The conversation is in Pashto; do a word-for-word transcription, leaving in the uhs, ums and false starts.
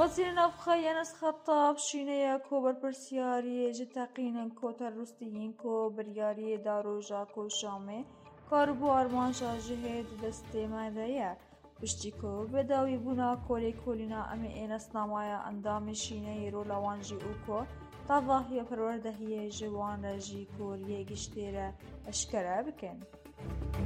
وەزیرە ناوخۆیی ئەنەس خەتاب شینەیە کۆ بەرپرسیاریە ji teqînên koterrûstiyên ku biryariyê Darojja ku Şamê karibû armanca ji hê di destê me de ye, piştî ku bêdawîbûna kolêkolîna em ê nasnamaya endamê şîneyê rola wan jî û ku davahiya perwerdehiyê ji wan re jî ku riyê giştî re eşkere bikin.